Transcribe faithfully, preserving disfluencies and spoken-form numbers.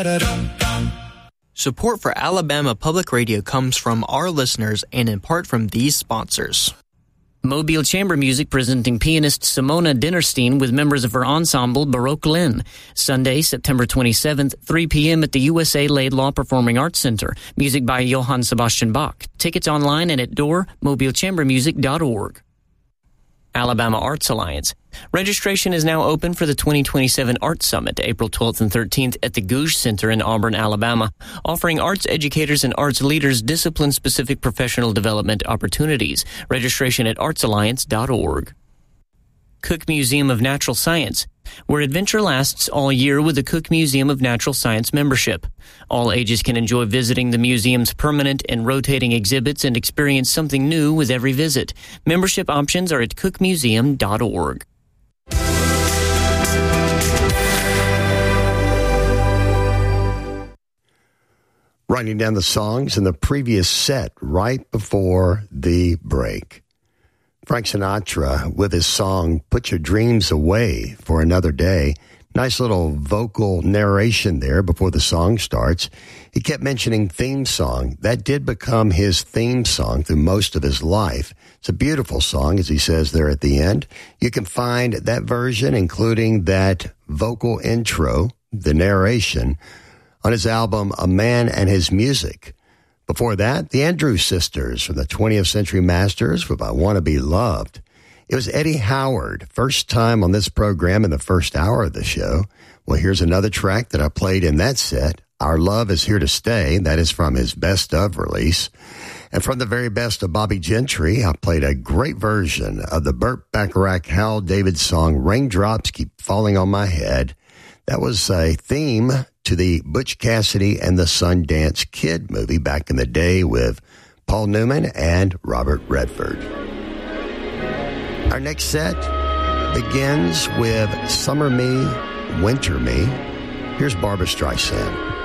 Support for Alabama Public Radio comes from our listeners and in part from these sponsors. Mobile Chamber Music presenting pianist Simona Dinnerstein with members of her ensemble Baroque Lynn. Sunday, September twenty-seventh, three p.m. at the U S A Laidlaw Performing Arts Center. Music by Johann Sebastian Bach. Tickets online and at door mobile chamber music dot org. Alabama Arts Alliance. Registration is now open for the twenty twenty-seven Arts Summit, April twelfth and thirteenth at the Gouge Center in Auburn, Alabama, offering arts educators and arts leaders discipline-specific professional development opportunities. Registration at arts alliance dot org. Cook Museum of Natural Science, where adventure lasts all year with the Cook Museum of Natural Science membership. All ages can enjoy visiting the museum's permanent and rotating exhibits and experience something new with every visit. Membership options are at cook museum dot org. Writing down the songs in the previous set right before the break. Frank Sinatra with his song, Put Your Dreams Away for Another Day. Nice little vocal narration there before the song starts. He kept mentioning theme song. That did become his theme song through most of his life. It's a beautiful song, as he says there at the end. You can find that version, including that vocal intro, the narration, on his album, A Man and His Music. Before that, the Andrews Sisters from the twentieth Century Masters with I Want to Be Loved. It was Eddie Howard, first time on this program in the first hour of the show. Well, here's another track that I played in that set, Our Love Is Here to Stay. That is from his Best Of release. And from the very best of Bobby Gentry, I played a great version of the Burt Bacharach Hal David song, Raindrops Keep Falling on My Head. That was a theme to the Butch Cassidy and the Sundance Kid movie back in the day with Paul Newman and Robert Redford. Our next set begins with Summer Me, Winter Me. Here's Barbra Streisand.